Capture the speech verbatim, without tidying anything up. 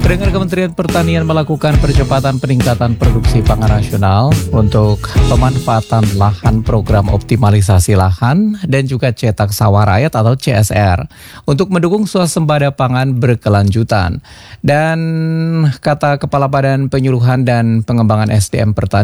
Pendengar, Kementerian Pertanian melakukan percepatan peningkatan produksi pangan nasional untuk pemanfaatan lahan, program optimalisasi lahan, dan juga cetak sawah rakyat atau C S R untuk mendukung swasembada pangan berkelanjutan. Dan kata Kepala Badan Penyuluhan dan Pengembangan S D M Pertanian